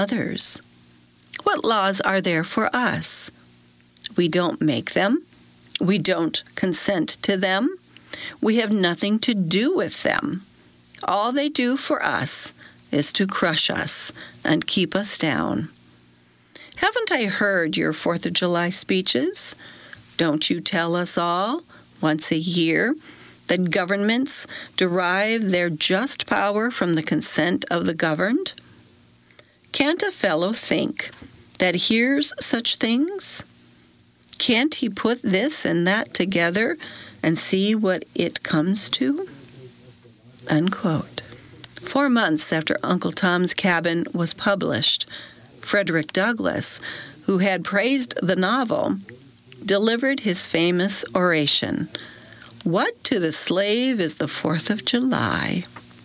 others. What laws are there for us? We don't make them. We don't consent to them. We have nothing to do with them. All they do for us is to crush us and keep us down. Haven't I heard your 4th of July speeches? Don't you tell us all, once a year, that governments derive their just power from the consent of the governed? Can't a fellow think that hears such things? Can't he put this and that together and see what it comes to? Unquote. 4 months after Uncle Tom's Cabin was published, Frederick Douglass, who had praised the novel, delivered his famous oration, "What to the slave is the 4th of July?"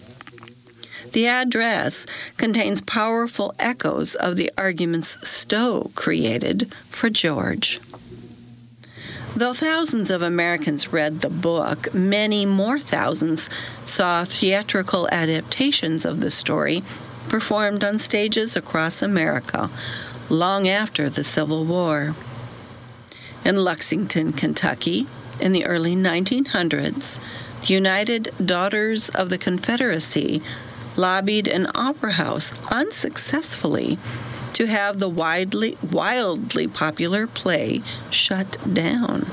The address contains powerful echoes of the arguments Stowe created for George. Though thousands of Americans read the book, many more thousands saw theatrical adaptations of the story performed on stages across America long after the Civil War. In Lexington, Kentucky, in the early 1900s, the United Daughters of the Confederacy lobbied an opera house unsuccessfully to have the wildly popular play shut down.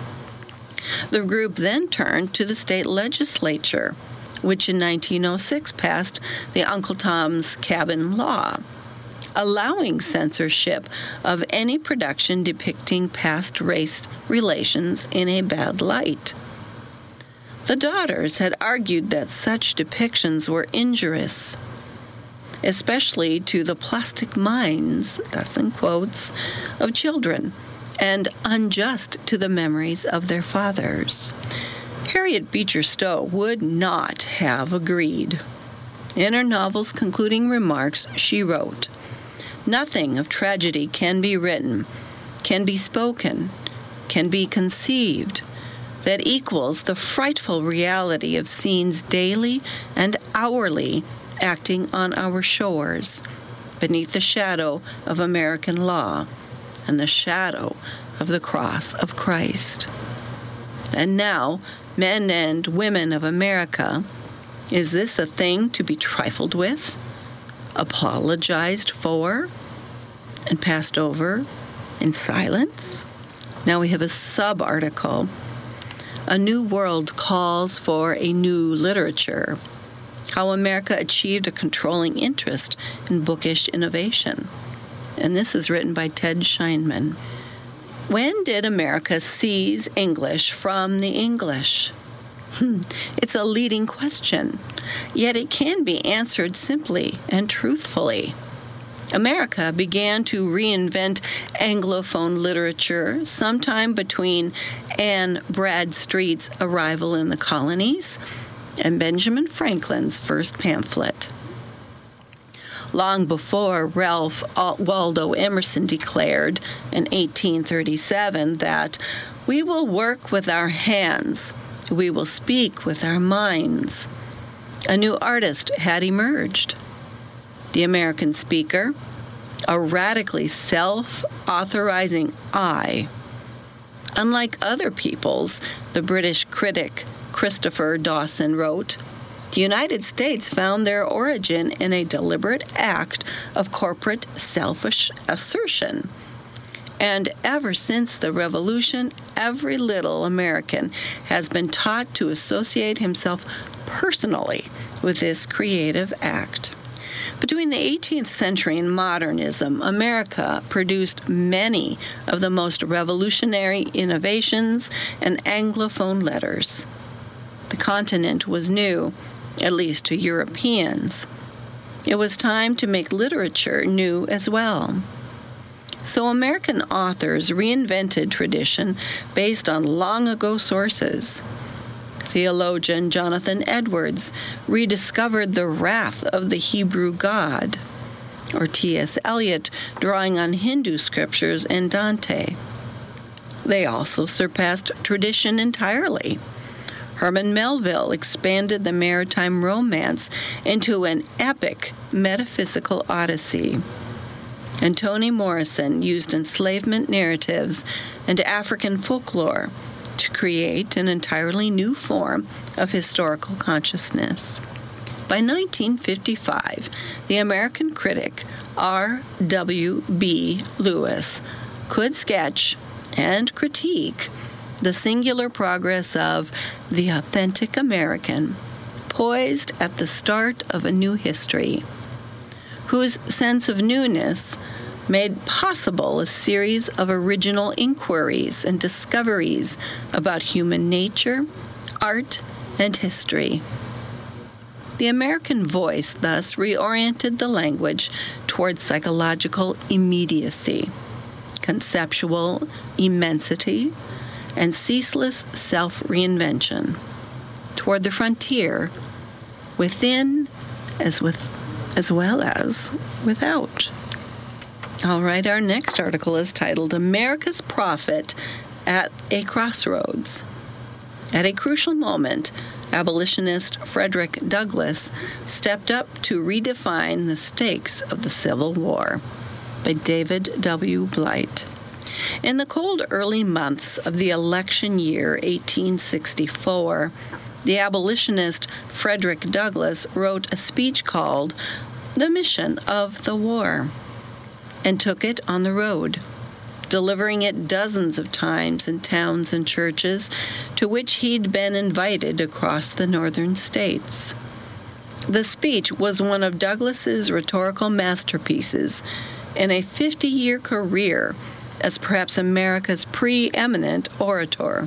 The group then turned to the state legislature, which in 1906 passed the Uncle Tom's Cabin Law, allowing censorship of any production depicting past race relations in a bad light. The Daughters had argued that such depictions were injurious, especially to the plastic minds, that's in quotes, of children, and unjust to the memories of their fathers. Harriet Beecher Stowe would not have agreed. In her novel's concluding remarks, she wrote, "Nothing of tragedy can be written, can be spoken, can be conceived, that equals the frightful reality of scenes daily and hourly acting on our shores, beneath the shadow of American law and the shadow of the cross of Christ. And now, men and women of America, is this a thing to be trifled with, apologized for, and passed over in silence?" Now we have a sub-article. A New World calls for a new literature. How America achieved a controlling interest in bookish innovation. And this is written by Ted Scheinman. When did America seize English from the English? It's a leading question, yet it can be answered simply and truthfully. America began to reinvent Anglophone literature sometime between Anne Bradstreet's arrival in the colonies and Benjamin Franklin's first pamphlet. Long before Ralph Waldo Emerson declared in 1837 that we will work with our hands, we will speak with our minds, a new artist had emerged. The American speaker, a radically self-authorizing I. Unlike other peoples, the British critic Christopher Dawson wrote, the United States found their origin in a deliberate act of corporate selfish assertion. And ever since the Revolution, every little American has been taught to associate himself personally with this creative act. Between the 18th century and modernism, America produced many of the most revolutionary innovations and Anglophone letters. The continent was new, at least to Europeans. It was time to make literature new as well. So American authors reinvented tradition based on long-ago sources. Theologian Jonathan Edwards rediscovered the wrath of the Hebrew God, or T.S. Eliot drawing on Hindu scriptures and Dante. They also surpassed tradition entirely. Herman Melville expanded the maritime romance into an epic metaphysical odyssey. and Toni Morrison used enslavement narratives and African folklore to create an entirely new form of historical consciousness. By 1955, the American critic R.W.B. Lewis could sketch and critique the singular progress of the authentic American, poised at the start of a new history, whose sense of newness made possible a series of original inquiries and discoveries about human nature, art, and history. The American voice thus reoriented the language toward psychological immediacy, conceptual immensity, and ceaseless self-reinvention, toward the frontier, within as well as without. All right, our next article is titled America's Prophet at a Crossroads. At a crucial moment, abolitionist Frederick Douglass stepped up to redefine the stakes of the Civil War, by David W. Blight. In the cold early months of the election year 1864, the abolitionist Frederick Douglass wrote a speech called The Mission of the War, and took it on the road, delivering it dozens of times in towns and churches to which he'd been invited across the northern states. The speech was one of Douglass's rhetorical masterpieces in a 50-year career as perhaps America's preeminent orator.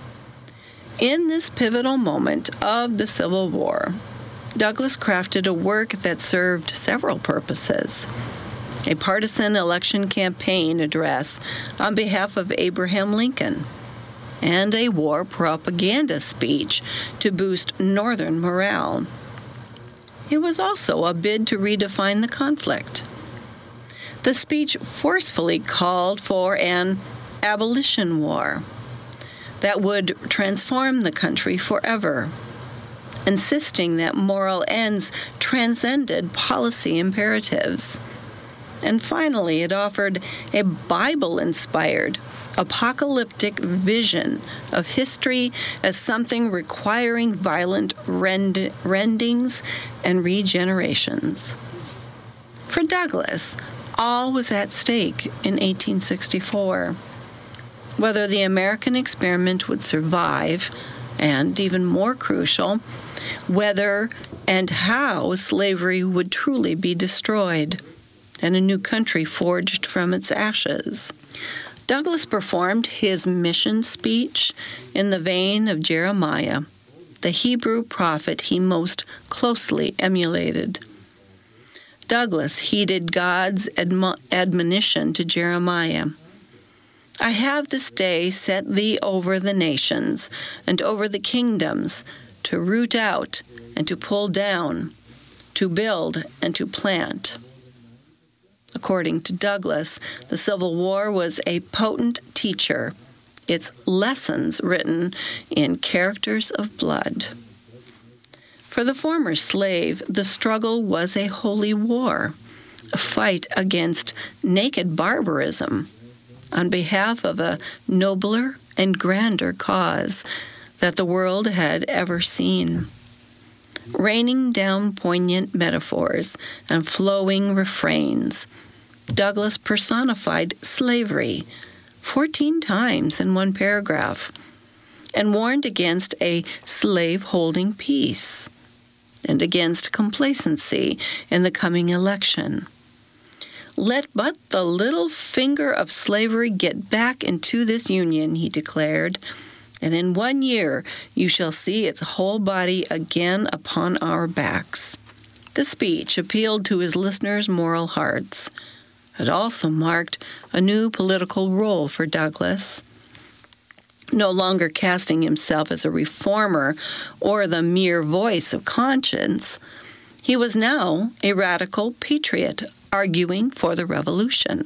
In this pivotal moment of the Civil War, Douglass crafted a work that served several purposes: a partisan election campaign address on behalf of Abraham Lincoln, and a war propaganda speech to boost Northern morale. It was also a bid to redefine the conflict. The speech forcefully called for an abolition war that would transform the country forever, insisting that moral ends transcended policy imperatives. And finally, it offered a Bible-inspired, apocalyptic vision of history as something requiring violent rendings and regenerations. For Douglass, all was at stake in 1864. Whether the American experiment would survive, and even more crucial, whether and how slavery would truly be destroyed, and a new country forged from its ashes. Douglass performed his mission speech in the vein of Jeremiah, the Hebrew prophet he most closely emulated. Douglass heeded God's admonition to Jeremiah. I have this day set thee over the nations and over the kingdoms, to root out and to pull down, to build and to plant. According to Douglass, the Civil War was a potent teacher, its lessons written in characters of blood. For the former slave, the struggle was a holy war, a fight against naked barbarism on behalf of a nobler and grander cause that the world had ever seen. Raining down poignant metaphors and flowing refrains, Douglass personified slavery 14 times in one paragraph and warned against a slave-holding peace and against complacency in the coming election. Let but the little finger of slavery get back into this union, he declared, and in 1 year you shall see its whole body again upon our backs. The speech appealed to his listeners' moral hearts. It also marked a new political role for Douglass. No longer casting himself as a reformer or the mere voice of conscience, he was now a radical patriot arguing for the revolution.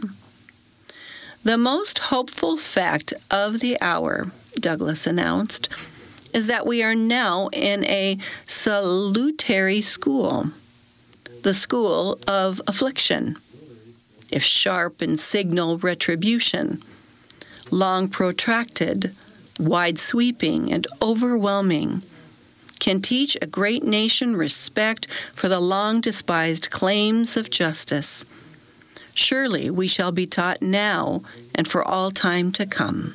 The most hopeful fact of the hour, Douglass announced, is that we are now in a salutary school, the school of affliction. if sharp and signal retribution, long protracted, wide-sweeping, and overwhelming, can teach a great nation respect for the long-despised claims of justice. Surely we shall be taught now and for all time to come.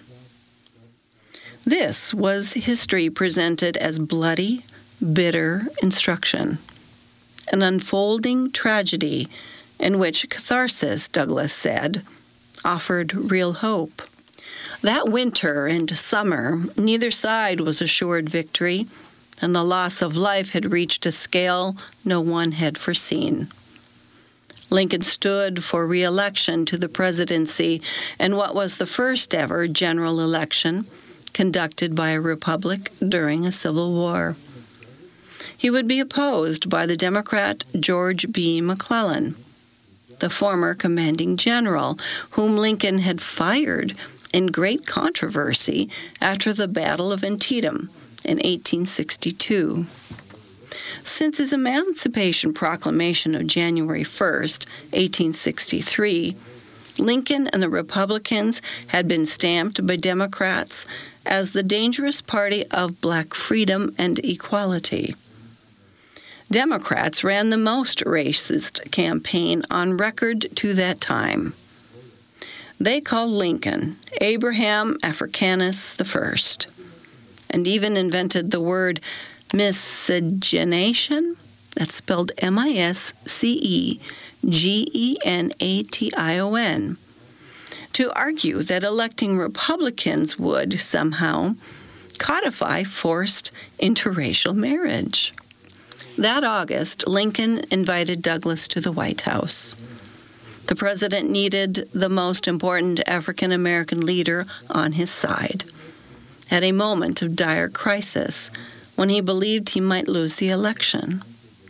This was history presented as bloody, bitter instruction, an unfolding tragedy in which catharsis, Douglas said, offered real hope. That winter and summer, neither side was assured victory, and the loss of life had reached a scale no one had foreseen. Lincoln stood for re-election to the presidency in what was the first ever general election conducted by a republic during a civil war. He would be opposed by the Democrat George B. McClellan, the former commanding general whom Lincoln had fired in great controversy after the Battle of Antietam in 1862. Since his Emancipation Proclamation of January 1st, 1863, Lincoln and the Republicans had been stamped by Democrats as the dangerous party of black freedom and equality. Democrats ran the most racist campaign on record to that time. They called Lincoln Abraham Africanus I, and even invented the word miscegenation, that's spelled miscegenation, to argue that electing Republicans would somehow codify forced interracial marriage. That August, Lincoln invited Douglas to the White House. The president needed the most important African American leader on his side at a moment of dire crisis when he believed he might lose the election.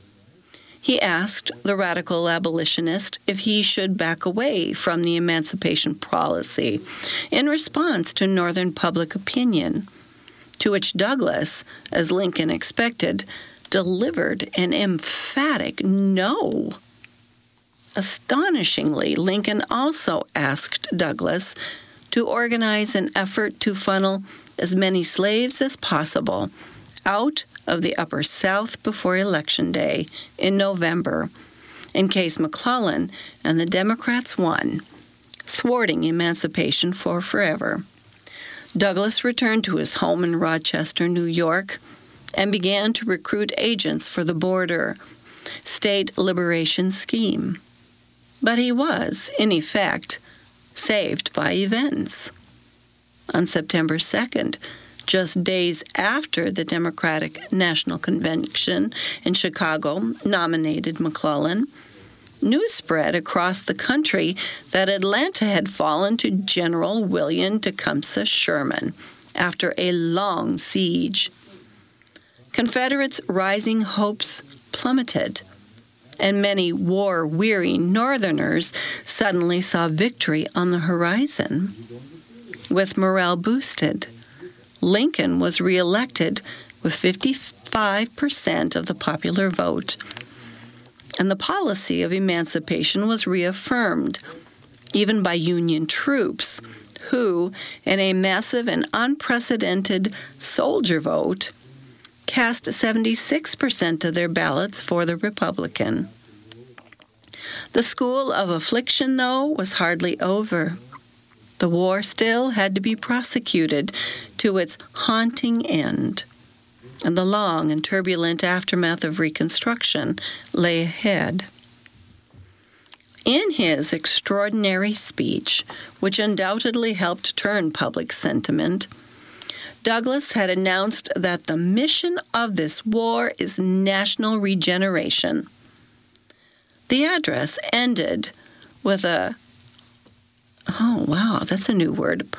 He asked the radical abolitionist if he should back away from the emancipation policy in response to Northern public opinion, to which Douglas, as Lincoln expected, delivered an emphatic no. Astonishingly, Lincoln also asked Douglas to organize an effort to funnel as many slaves as possible out of the Upper South before Election Day in November, in case McClellan and the Democrats won, thwarting emancipation for forever. Douglas returned to his home in Rochester, New York, and began to recruit agents for the border state liberation scheme. But he was, in effect, saved by events. On September 2nd, just days after the Democratic National Convention in Chicago nominated McClellan, news spread across the country that Atlanta had fallen to General William Tecumseh Sherman after a long siege. Confederates' rising hopes plummeted, and many war-weary Northerners suddenly saw victory on the horizon. With morale boosted, Lincoln was reelected with 55% of the popular vote, and the policy of emancipation was reaffirmed, even by Union troops, who, in a massive and unprecedented soldier vote, cast 76% of their ballots for the Republican. The school of affliction, though, was hardly over. The war still had to be prosecuted to its haunting end, and the long and turbulent aftermath of Reconstruction lay ahead. In his extraordinary speech, which undoubtedly helped turn public sentiment, Douglas had announced that the mission of this war is national regeneration. The address ended with a, that's a new word,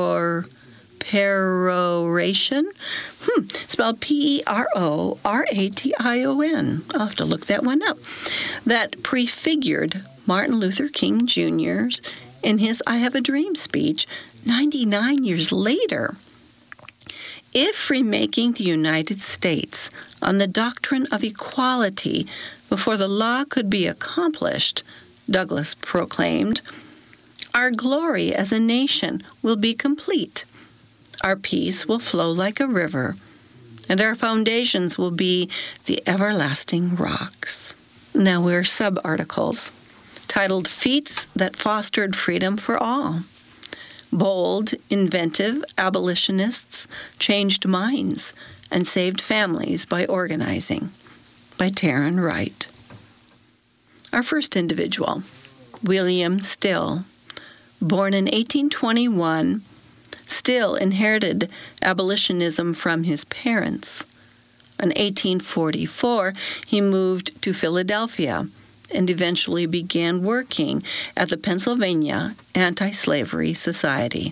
peroration, spelled P-E-R-O-R-A-T-I-O-N. I'll have to look that one up. That prefigured Martin Luther King Jr.'s in his I Have a Dream speech 99 years later. If remaking the United States on the doctrine of equality before the law could be accomplished Douglas proclaimed, "Our glory as a nation will be complete. Our peace will flow like a river, and our foundations will be the everlasting rocks." Now we're sub-articles titled Feats That Fostered Freedom for All. Bold, inventive abolitionists changed minds and saved families by organizing, by Taryn Wright. Our first individual, William Still. Born in 1821, Still inherited abolitionism from his parents. In 1844, he moved to Philadelphia and eventually began working at the Pennsylvania Anti-Slavery Society.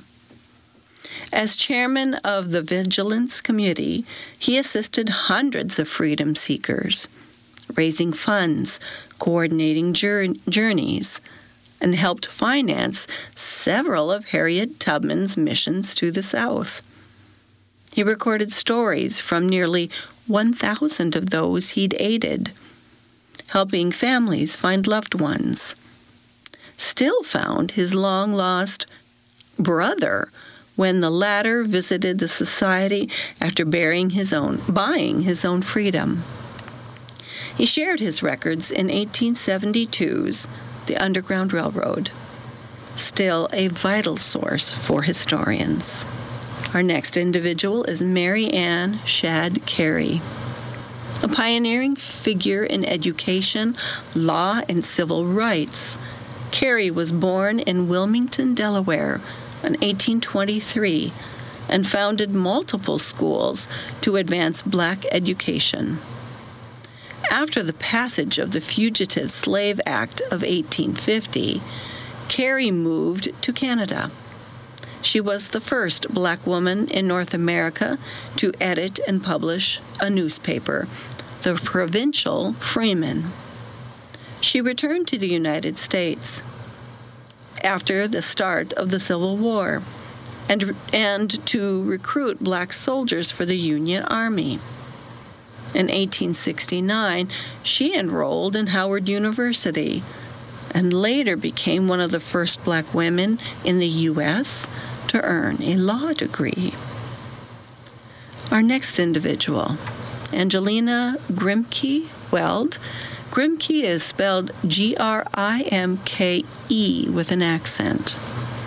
As chairman of the Vigilance Committee, he assisted hundreds of freedom seekers, raising funds, coordinating journeys, and helped finance several of Harriet Tubman's missions to the South. He recorded stories from nearly 1,000 of those he'd aided, helping families find loved ones. Still found his long-lost brother when the latter visited the society after buying his own freedom. He shared his records in 1872's The Underground Railroad, still a vital source for historians. Our next individual is Mary Ann Shadd Cary. A pioneering figure in education, law, and civil rights, Cary was born in Wilmington, Delaware in 1823 and founded multiple schools to advance black education. After the passage of the Fugitive Slave Act of 1850, Cary moved to Canada. She was the first black woman in North America to edit and publish a newspaper, the Provincial Freeman. She returned to the United States after the start of the Civil War and to recruit black soldiers for the Union Army. In 1869, she enrolled in Howard University and later became one of the first black women in the U.S. to earn a law degree. Our next individual, Angelina Grimke Weld. Grimke is spelled Grimke with an accent.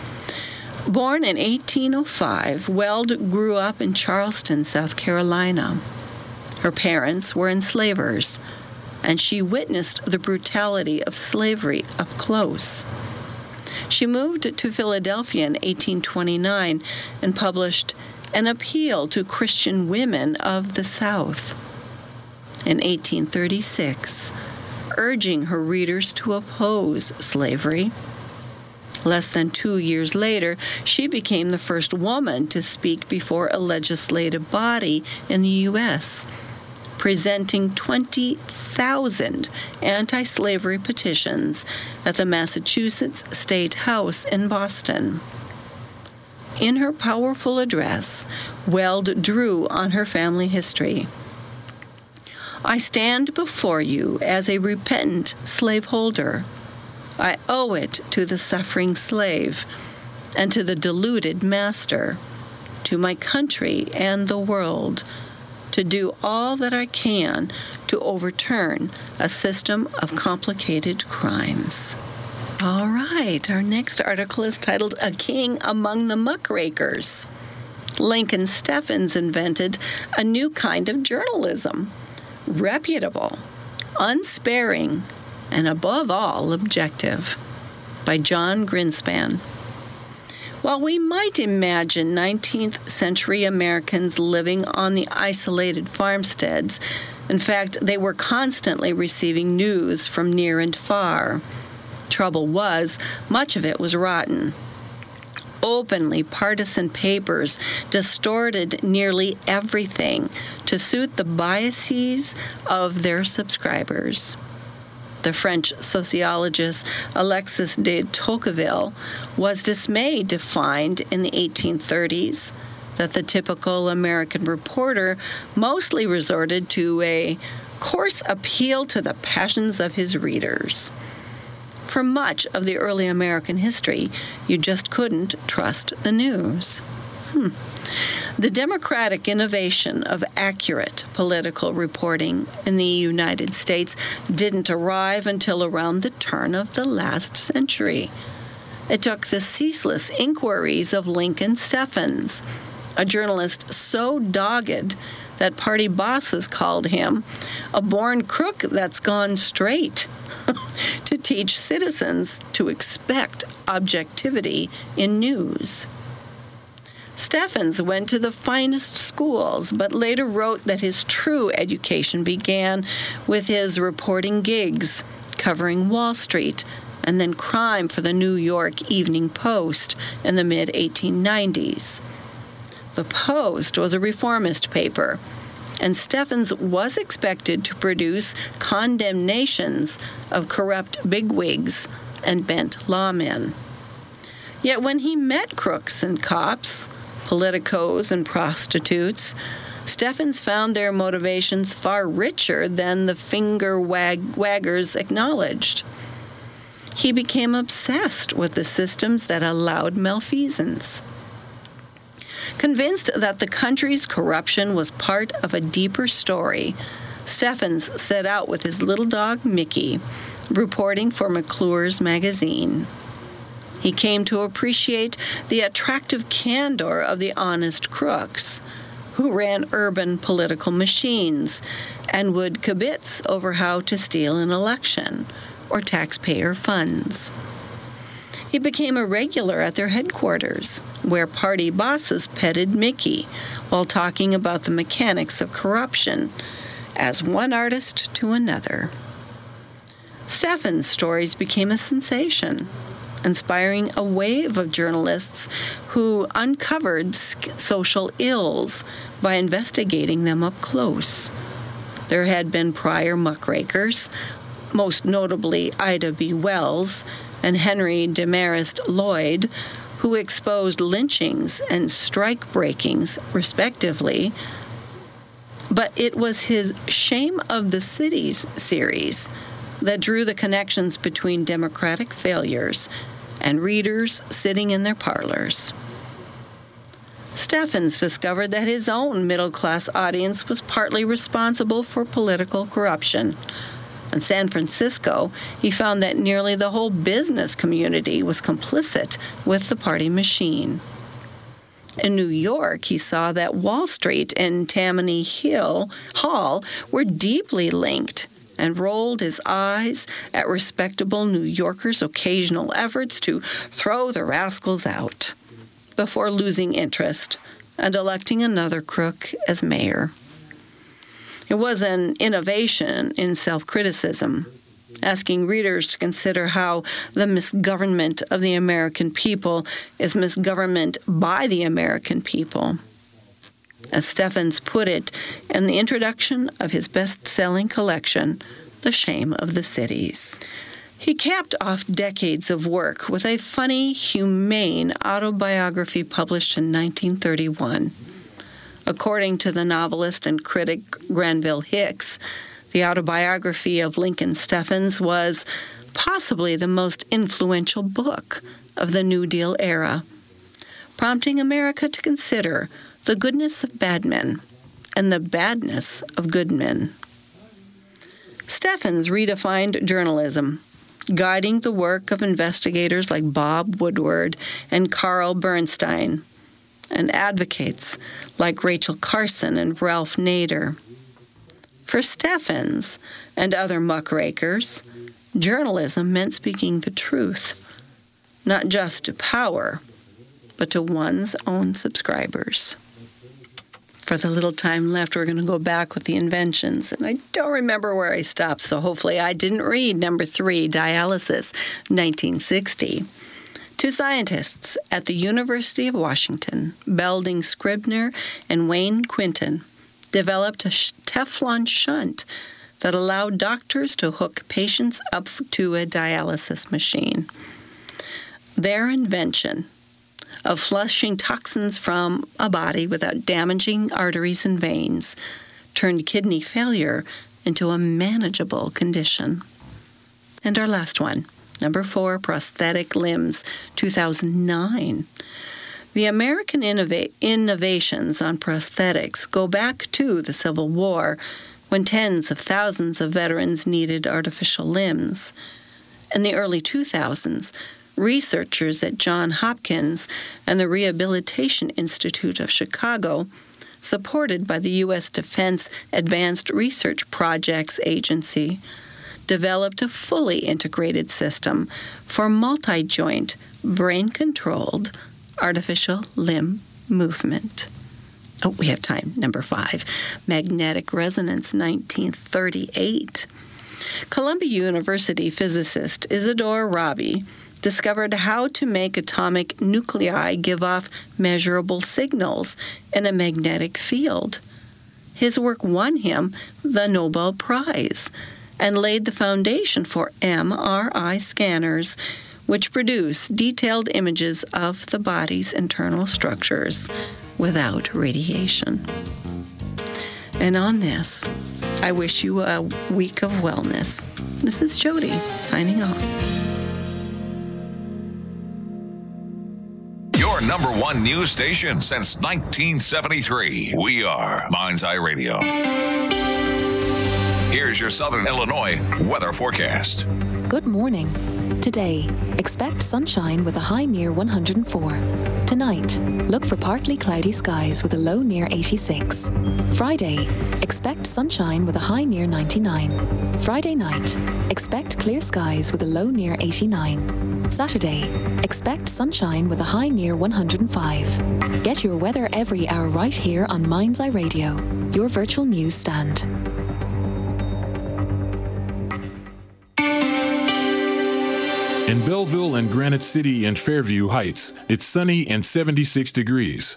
Born in 1805, Weld grew up in Charleston, South Carolina. Her parents were enslavers, and she witnessed the brutality of slavery up close. She moved to Philadelphia in 1829 and published An Appeal to Christian Women of the South in 1836, urging her readers to oppose slavery. Less than 2 years later, she became the first woman to speak before a legislative body in the U.S., presenting 20,000 anti-slavery petitions at the Massachusetts State House in Boston. In her powerful address, Weld drew on her family history. "I stand before you as a repentant slaveholder. I owe it to the suffering slave and to the deluded master, to my country and the world, to do all that I can to overturn a system of complicated crimes." All right, our next article is titled A King Among the Muckrakers. Lincoln Steffens invented a new kind of journalism, reputable, unsparing, and above all objective, by John Greenspan. While we might imagine 19th century Americans living on the isolated farmsteads, in fact, they were constantly receiving news from near and far. Trouble was, much of it was rotten. Openly partisan papers distorted nearly everything to suit the biases of their subscribers. The French sociologist Alexis de Tocqueville was dismayed to find in the 1830s that the typical American reporter mostly resorted to a coarse appeal to the passions of his readers. For much of the early American history, you just couldn't trust the news. The democratic innovation of accurate political reporting in the United States didn't arrive until around the turn of the last century. It took the ceaseless inquiries of Lincoln Steffens, a journalist so dogged that party bosses called him a born crook that's gone straight, to teach citizens to expect objectivity in news. Steffens went to the finest schools, but later wrote that his true education began with his reporting gigs, covering Wall Street and then crime for the New York Evening Post in the mid-1890s. The Post was a reformist paper, and Steffens was expected to produce condemnations of corrupt bigwigs and bent lawmen. Yet when he met crooks and cops, politicos and prostitutes, Steffens found their motivations far richer than the finger-waggers acknowledged. He became obsessed with the systems that allowed malfeasance. Convinced that the country's corruption was part of a deeper story, Steffens set out with his little dog Mickey, reporting for McClure's magazine. He came to appreciate the attractive candor of the honest crooks, who ran urban political machines and would kibitz over how to steal an election or taxpayer funds. He became a regular at their headquarters, where party bosses petted Mickey while talking about the mechanics of corruption, as one artist to another. Steffens' stories became a sensation, inspiring a wave of journalists who uncovered social ills by investigating them up close. There had been prior muckrakers, most notably Ida B. Wells and Henry Demarest Lloyd, who exposed lynchings and strike-breakings, respectively. But it was his Shame of the Cities series that drew the connections between democratic failures and readers sitting in their parlors. Steffens discovered that his own middle-class audience was partly responsible for political corruption. In San Francisco, he found that nearly the whole business community was complicit with the party machine. In New York, he saw that Wall Street and Tammany Hall were deeply linked and rolled his eyes at respectable New Yorkers' occasional efforts to throw the rascals out, before losing interest and electing another crook as mayor. It was an innovation in self-criticism, asking readers to consider how the misgovernment of the American people is misgovernment by the American people. As Steffens put it in the introduction of his best-selling collection, The Shame of the Cities. He capped off decades of work with a funny, humane autobiography published in 1931. According to the novelist and critic Granville Hicks, the autobiography of Lincoln Steffens was possibly the most influential book of the New Deal era, prompting America to consider the goodness of bad men and the badness of good men. Steffens redefined journalism, guiding the work of investigators like Bob Woodward and Carl Bernstein, and advocates like Rachel Carson and Ralph Nader. For Steffens and other muckrakers, journalism meant speaking the truth, not just to power, but to one's own subscribers. For the little time left, we're going to go back with the inventions. And I don't remember where I stopped, so hopefully I didn't read number 3, dialysis, 1960. Two scientists at the University of Washington, Belding Scribner and Wayne Quinton, developed a Teflon shunt that allowed doctors to hook patients up to a dialysis machine. Their invention of flushing toxins from a body without damaging arteries and veins turned kidney failure into a manageable condition. And our last one, Number 4, prosthetic limbs, 2009. The American innovations on prosthetics go back to the Civil War, when tens of thousands of veterans needed artificial limbs. In the early 2000s, researchers at Johns Hopkins and the Rehabilitation Institute of Chicago, supported by the U.S. Defense Advanced Research Projects Agency, developed a fully integrated system for multi-joint, brain-controlled artificial limb movement. Oh, we have time. Number 5, magnetic resonance, 1938. Columbia University physicist Isidore Rabi discovered how to make atomic nuclei give off measurable signals in a magnetic field. His work won him the Nobel Prize and laid the foundation for MRI scanners, which produce detailed images of the body's internal structures without radiation. And on this, I wish you a week of wellness. This is Jody signing off. Your number one news station since 1973. We are Mind's Eye Radio. Here's your Southern Illinois weather forecast. Good morning. Today, expect sunshine with a high near 104. Tonight, look for partly cloudy skies with a low near 86. Friday, expect sunshine with a high near 99. Friday night, expect clear skies with a low near 89. Saturday, expect sunshine with a high near 105. Get your weather every hour right here on Mind's Eye Radio, your virtual news stand. In Belleville and Granite City and Fairview Heights, it's sunny and 76 degrees.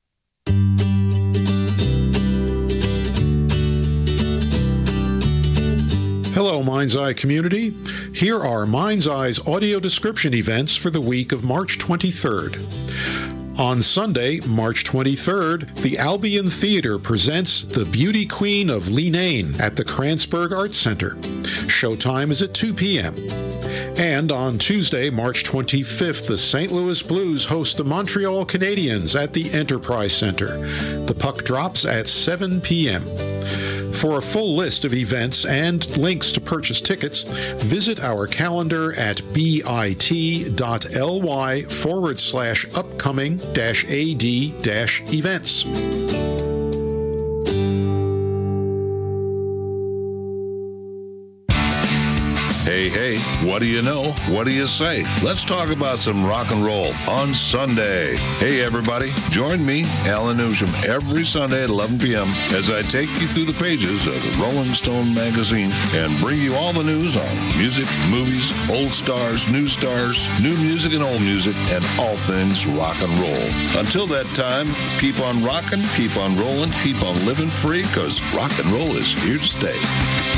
Hello, Mind's Eye community. Here are Mind's Eye's audio description events for the week of March 23rd. On Sunday, March 23rd, the Albion Theater presents The Beauty Queen of Leenane at the Kranzberg Arts Center. Showtime is at 2 p.m. And on Tuesday, March 25th, the St. Louis Blues host the Montreal Canadiens at the Enterprise Center. The puck drops at 7 p.m. For a full list of events and links to purchase tickets, visit our calendar at bit.ly/upcoming-ad-events. Hey, what do you know? What do you say? Let's talk about some rock and roll on Sunday. Hey, everybody, join me, Alan Newsham, every Sunday at 11 p.m. as I take you through the pages of the Rolling Stone magazine and bring you all the news on music, movies, old stars, new music and old music, and all things rock and roll. Until that time, keep on rocking, keep on rolling, keep on living free, because rock and roll is here to stay.